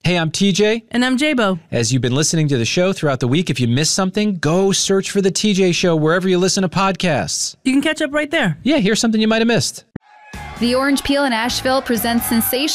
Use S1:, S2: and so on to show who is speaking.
S1: Hey, I'm TJ.
S2: And I'm J-Bo.
S1: As you've been listening to the show throughout the week, if you missed something, go search for The TJ Show wherever you listen to podcasts.
S2: You can catch up right there.
S1: Yeah, here's something you might have missed.
S3: The Orange Peel in Asheville presents Sensation.